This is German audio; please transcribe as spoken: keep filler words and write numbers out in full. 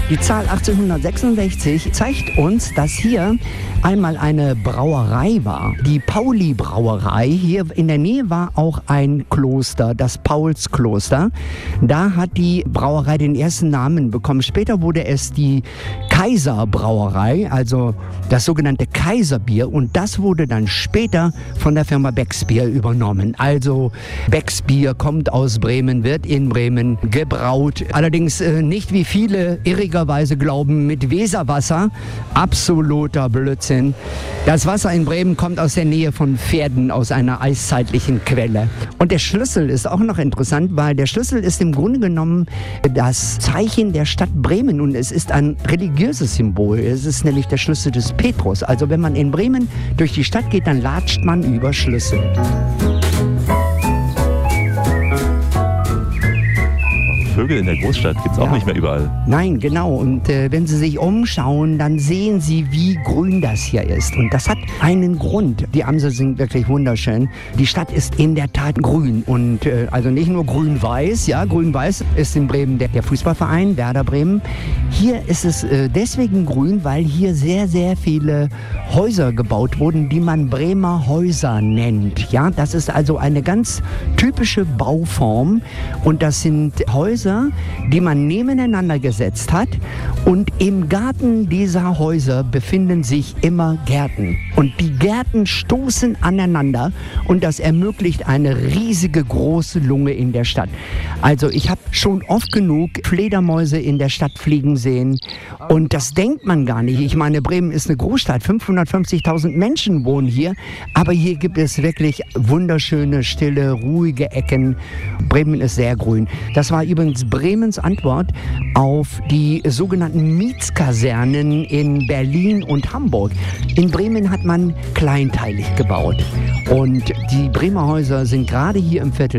Die Zahl achtzehnhundertsechsundsechzig zeigt uns, dass hier einmal eine Brauerei war. Die Pauli-Brauerei. Hier in der Nähe war auch ein Kloster, das Paulskloster. Da hat die Brauerei den ersten Namen bekommen. Später wurde es die Kaiserbrauerei, also das sogenannte Kaiserbier. Und das wurde dann später von der Firma Becks Bier übernommen. Also Becks Bier kommt aus Bremen, wird in Bremen gebraut. Allerdings äh, nicht wie viele irrigerweise glauben mit Weserwasser. Absoluter Blödsinn. Das Wasser in Bremen kommt aus der Nähe von Pferden, aus einer eiszeitlichen Quelle. Und der Schlüssel ist auch noch interessant, weil der Schlüssel ist im Grunde genommen das Zeichen der Stadt Bremen und es ist ein religiöses Symbol. Es ist nämlich der Schlüssel des Petrus. Also wenn man in Bremen durch die Stadt geht, dann latscht man über Schlüssel. Vögel in der Großstadt gibt es auch ja. nicht mehr überall. Nein, genau. Und äh, wenn Sie sich umschauen, dann sehen Sie, wie grün das hier ist. Und das hat einen Grund. Die Amsel sind wirklich wunderschön. Die Stadt ist in der Tat grün. Und äh, also nicht nur grün-weiß. Ja, grün-weiß ist in Bremen der, der Fußballverein, Werder Bremen. Hier ist es äh, deswegen grün, weil hier sehr, sehr viele Häuser gebaut wurden, die man Bremer Häuser nennt. Ja, das ist also eine ganz typische Bauform. Und das sind Häuser, die man nebeneinander gesetzt hat, und im Garten dieser Häuser befinden sich immer Gärten. Und die Gärten stoßen aneinander und das ermöglicht eine riesige große Lunge in der Stadt. Also ich habe schon oft genug Fledermäuse in der Stadt fliegen sehen und das denkt man gar nicht. Ich meine, Bremen ist eine Großstadt, fünfhundertfünfzigtausend Menschen wohnen hier, aber hier gibt es wirklich wunderschöne, stille, ruhige Ecken. Bremen ist sehr grün. Das war übrigens Bremens Antwort auf die sogenannten Mietskasernen in Berlin und Hamburg. In Bremen hat man kleinteilig gebaut. Und die Bremer Häuser sind gerade hier im Viertel